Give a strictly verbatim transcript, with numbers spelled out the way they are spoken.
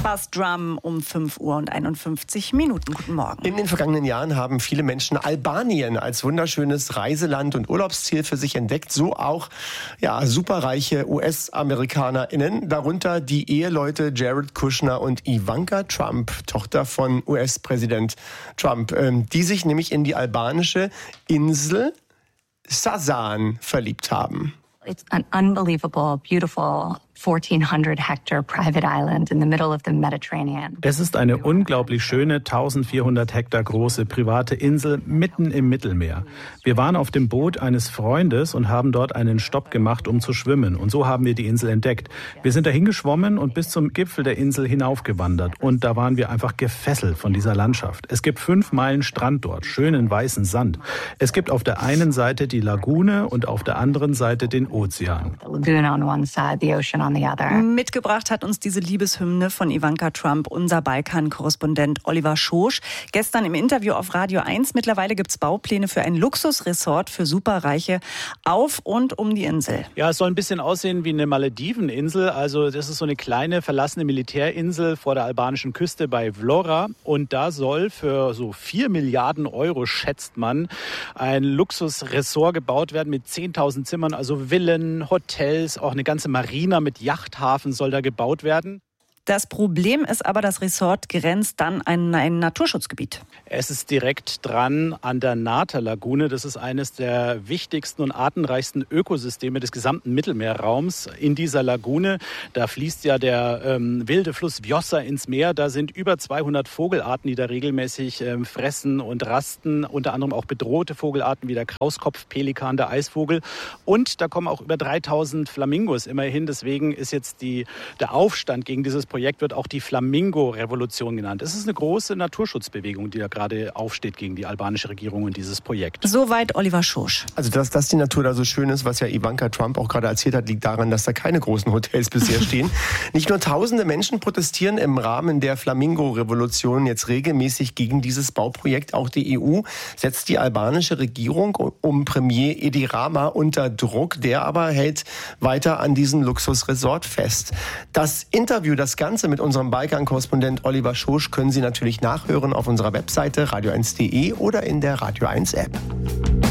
Bass Drum um fünf Uhr und einundfünfzig Minuten. Guten Morgen. In den vergangenen Jahren haben viele Menschen Albanien als wunderschönes Reiseland und Urlaubsziel für sich entdeckt. So auch ja, superreiche U S-AmerikanerInnen, darunter die Eheleute Jared Kushner und Ivanka Trump, Tochter von U S-Präsident Trump, die sich nämlich in die albanische Insel Sasan verliebt haben. It's an unbelievable, beautiful fourteen hundred hectare private island in the middle of the Mediterranean. Es ist eine unglaublich schöne eintausendvierhundert Hektar große private Insel mitten im Mittelmeer. Wir waren auf dem Boot eines Freundes und haben dort einen Stopp gemacht, um zu schwimmen. Und so haben wir die Insel entdeckt. Wir sind dahin geschwommen und bis zum Gipfel der Insel hinaufgewandert. Und da waren wir einfach gefesselt von dieser Landschaft. Es gibt fünf Meilen Strand dort, schönen weißen Sand. Es gibt auf der einen Seite die Lagune und auf der anderen Seite den Ozean. The lagoon on one side, the ocean on the other. Mitgebracht hat uns diese Liebeshymne von Ivanka Trump unser Balkan-Korrespondent Oliver Schosch. Gestern im Interview auf Radio eins. Mittlerweile gibt es Baupläne für ein Luxusresort für Superreiche auf und um die Insel. Ja, es soll ein bisschen aussehen wie eine Malediveninsel. Also das ist so eine kleine verlassene Militärinsel vor der albanischen Küste bei Vlora. Und da soll für so vier Milliarden Euro, schätzt man, ein Luxusresort gebaut werden mit zehntausend Zimmern. Also Villen, Hotels, auch eine ganze Marina mit Yachthafen soll da gebaut werden. Das Problem ist aber, das Resort grenzt dann an ein Naturschutzgebiet. Es ist direkt dran an der Nata-Lagune. Das ist eines der wichtigsten und artenreichsten Ökosysteme des gesamten Mittelmeerraums. In dieser Lagune, da fließt ja der ähm, wilde Fluss Vjosa ins Meer. Da sind über zweihundert Vogelarten, die da regelmäßig ähm, fressen und rasten. Unter anderem auch bedrohte Vogelarten wie der Krauskopfpelikan, der Eisvogel. Und da kommen auch über dreitausend Flamingos immerhin. Deswegen ist jetzt die, der Aufstand gegen dieses Projekt Projekt wird auch die Flamingo-Revolution genannt. Es ist eine große Naturschutzbewegung, die da gerade aufsteht gegen die albanische Regierung und dieses Projekt. Soweit Oliver Schosch. Also dass, dass die Natur da so schön ist, was ja Ivanka Trump auch gerade erzählt hat, liegt daran, dass da keine großen Hotels bisher stehen. Nicht nur tausende Menschen protestieren im Rahmen der Flamingo-Revolution jetzt regelmäßig gegen dieses Bauprojekt. Auch die E U setzt die albanische Regierung um Premier Edi Rama unter Druck. Der aber hält weiter an diesem Luxusresort fest. Das Interview, das Ganze mit unserem Balkan-Korrespondent Oliver Schosch können Sie natürlich nachhören auf unserer Webseite radio eins punkt de oder in der Radio eins App.